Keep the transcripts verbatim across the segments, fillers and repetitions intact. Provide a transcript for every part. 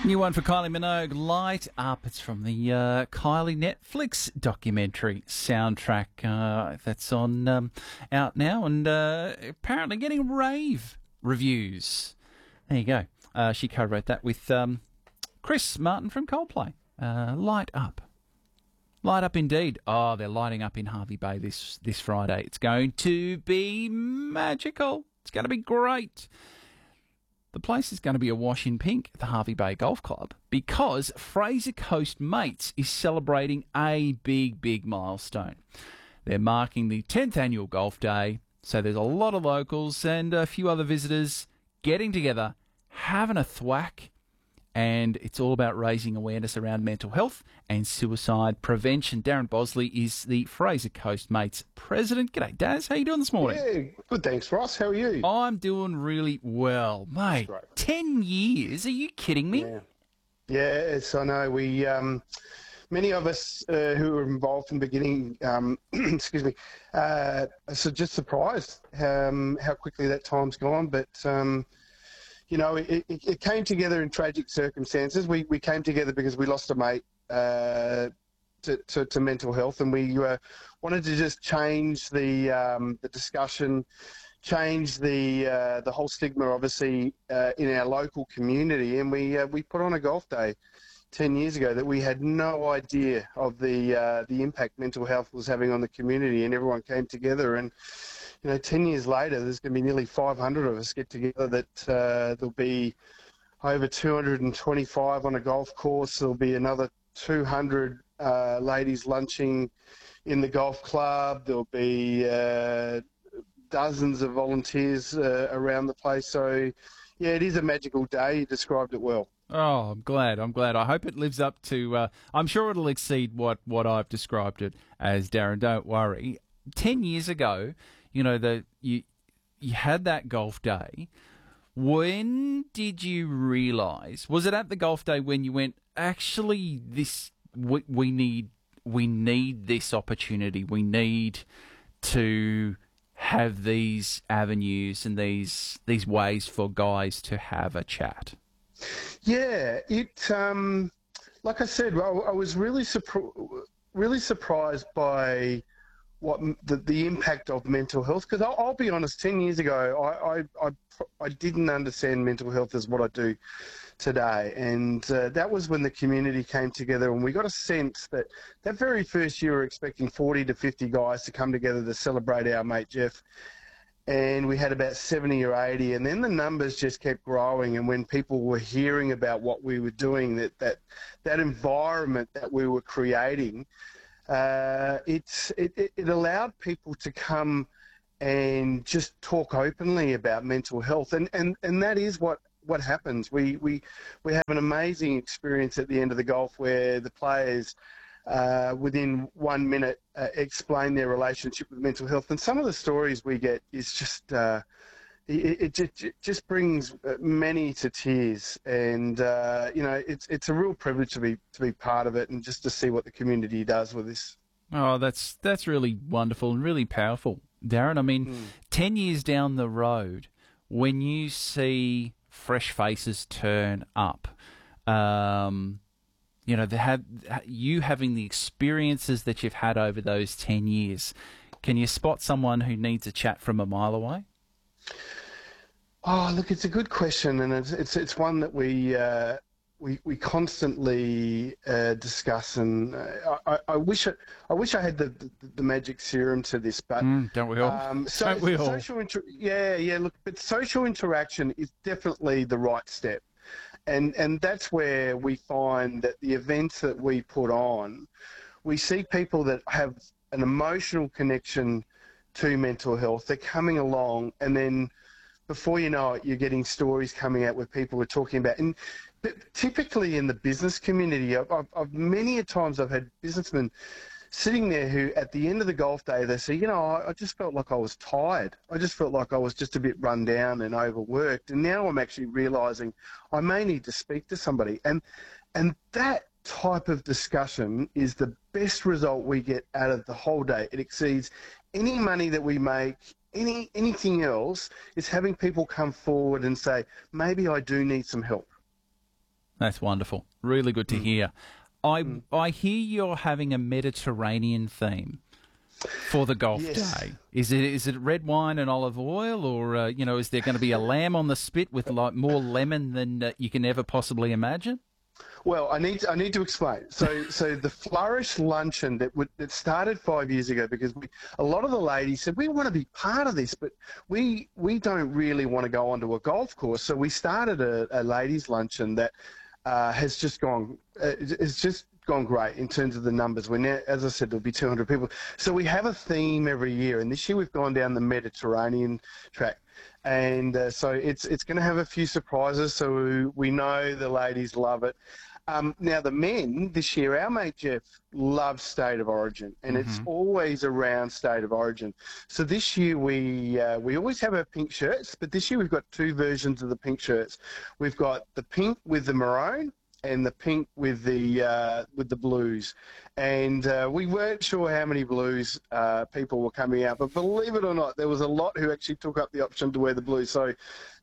New one for Kylie Minogue, Light Up. It's from the uh, Kylie Netflix documentary soundtrack uh, that's on um, out now and uh, apparently getting rave reviews. There you go. Uh, she co-wrote that with um, Chris Martin from Coldplay. Uh, Light Up. Light up indeed. Oh, they're lighting up in Hervey Bay this, this Friday. It's going to be magical. It's going to be great. The place is going to be awash in pink at the Hervey Bay Golf Club because Fraser Coast Mates is celebrating a big, big milestone. They're marking the tenth annual golf day, so there's a lot of locals and a few other visitors getting together, having a thwack, and it's all about raising awareness around mental health and suicide prevention. Darren Bosley is the Fraser Coast Mates president. G'day, Daz. How you doing this morning? Yeah, good, thanks, Ross. How are you? I'm doing really well, mate. Ten years? Are you kidding me? Yeah, yeah it's, I know. We, um, many of us uh, who were involved from the beginning, um, excuse me, uh, are just surprised um, how quickly that time's gone. But um, you know, it, it, it came together in tragic circumstances. We we came together because we lost a mate uh, to, to to mental health, and we uh, wanted to just change the um, the discussion. Change the uh, the whole stigma, obviously, uh, in our local community, and we uh, we put on a golf day ten years ago that we had no idea of the uh, the impact mental health was having on the community, and everyone came together. And you know, ten years later, there's going to be nearly five hundred of us get together. That uh, there'll be over two hundred twenty-five on a golf course. There'll be another two hundred uh, ladies lunching in the golf club. There'll be uh, dozens of volunteers uh, around the place. So, yeah, it is a magical day. You described it well. Oh, I'm glad. I'm glad. I hope it lives up to... Uh, I'm sure it'll exceed what, what I've described it as, Darren. Don't worry. Ten years ago, you know, the you you had that golf day. When did you realise? Was it at the golf day when you went, actually, this we, we need we need this opportunity. We need to have these avenues and these these ways for guys to have a chat? Yeah, it um, like I said, I, I was really surpri- really surprised by what the, the impact of mental health. Because I'll, I'll be honest, ten years ago, I, I I I didn't understand mental health as what I do today, and uh, that was when the community came together, and we got a sense that that very first year we were expecting forty to fifty guys to come together to celebrate our mate Jeff, and we had about seventy or eighty, and then the numbers just kept growing. And when people were hearing about what we were doing, that that that environment that we were creating, uh, it's it, it allowed people to come and just talk openly about mental health, and and and that is what what happens. We we we have an amazing experience at the end of the golf where the players, uh, within one minute, uh, explain their relationship with mental health. And some of the stories we get is just uh, it, it, just, it just brings many to tears. And uh, you know, it's it's a real privilege to be to be part of it and just to see what the community does with this. Oh, that's that's really wonderful and really powerful, Darren. I mean, mm. ten years down the road, when you see fresh faces turn up, um, you know, they have, you having the experiences that you've had over those ten years, can you spot someone who needs a chat from a mile away? Oh, look, it's a good question, and it's it's, it's one that we uh, we we constantly uh, discuss. And uh, I, I wish it, I wish I had the, the, the magic serum to this, but mm, don't we all? Um, so, don't we all? Social inter- yeah, yeah. Look, but social interaction is definitely the right step. And and that's where we find that the events that we put on, we see people that have an emotional connection to mental health. They're coming along, and then before you know it, you're getting stories coming out where people are talking about. And typically in the business community, I've, I've, I've many a times I've had businessmen sitting there who, at the end of the golf day, they say, you know, I, I just felt like I was tired. I just felt like I was just a bit run down and overworked. And now I'm actually realising I may need to speak to somebody. And and that type of discussion is the best result we get out of the whole day. It exceeds any money that we make, any anything else, is having people come forward and say, maybe I do need some help. That's wonderful. Really good to Mm. hear. I Mm. I hear you're having a Mediterranean theme for the golf Yes. day. Is it is it red wine and olive oil, or uh, you know, is there going to be a lamb on the spit with like more lemon than uh, you can ever possibly imagine? Well, I need to, I need to explain. So, so the Flourish luncheon that would, that started five years ago because we, a lot of the ladies said we want to be part of this, but we we don't really want to go onto a golf course. So we started a, a ladies' luncheon that uh, has just gone. Uh, it's just gone great in terms of the numbers. We're now, as I said, there'll be two hundred people. So we have a theme every year, and this year we've gone down the Mediterranean track. And uh, so it's it's going to have a few surprises. So we know the ladies love it. Um, now the men this year, our mate Jeff loves State of Origin, and Mm-hmm. it's always around State of Origin. So this year we uh, we always have our pink shirts, but this year we've got two versions of the pink shirts. We've got the pink with the maroon, and the pink with the uh, with the blues, and uh, we weren't sure how many blues uh, people were coming out, but believe it or not, there was a lot who actually took up the option to wear the blues. So,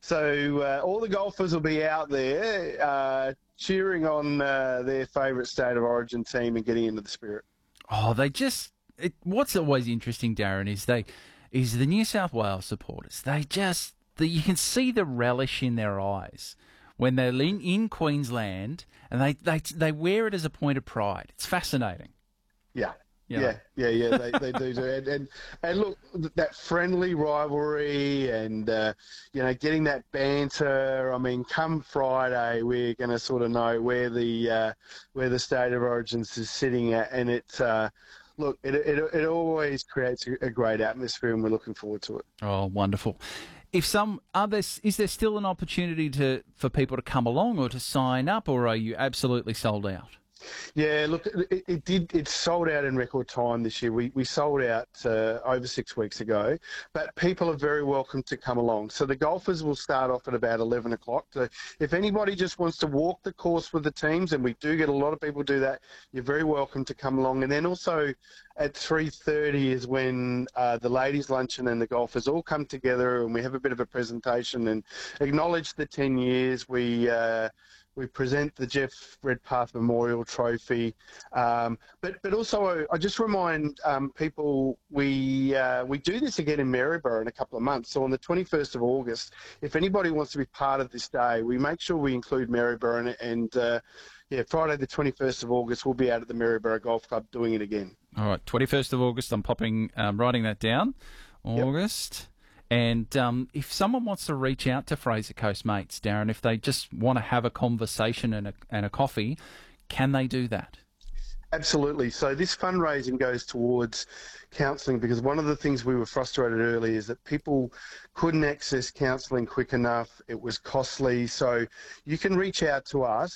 so uh, all the golfers will be out there uh, cheering on uh, their favourite State of Origin team and getting into the spirit. Oh, they just. It, what's always interesting, Darren, is they is the New South Wales supporters. They just the, you can see the relish in their eyes when they're in, in Queensland, and they, they they wear it as a point of pride. It's fascinating. Yeah. You know? Yeah, yeah, yeah, they, they do. do. And, and and look, that friendly rivalry and, uh, you know, getting that banter. I mean, come Friday, we're going to sort of know where the uh, where the State of Origins is sitting at. And it, uh, look, it, it, it always creates a, a great atmosphere, and we're looking forward to it. Oh, wonderful. If some others, is there still an opportunity to for people to come along or to sign up, or are you absolutely sold out? Yeah, look, it, it did. It sold out in record time this year. We we sold out uh, over six weeks ago, but people are very welcome to come along. So the golfers will start off at about eleven o'clock. So if anybody just wants to walk the course with the teams, and we do get a lot of people do that, you're very welcome to come along. And then also at three thirty is when uh, the ladies' luncheon and the golfers all come together, and we have a bit of a presentation and acknowledge the ten years. We uh, We present the Jeff Redpath Memorial Trophy, um, but but also I just remind um, people we uh, we do this again in Maryborough in a couple of months. So on the twenty-first of August, if anybody wants to be part of this day, we make sure we include Maryborough, and, and uh, yeah, Friday the twenty-first of August we'll be out at the Maryborough Golf Club doing it again. All right, twenty-first of August. I'm popping, um, writing that down. August. Yep. And um, if someone wants to reach out to Fraser Coast Mates, Darren, if they just want to have a conversation and a, and a coffee, can they do that? Absolutely. So this fundraising goes towards counselling, because one of the things we were frustrated early is that people couldn't access counselling quick enough. It was costly. So you can reach out to us.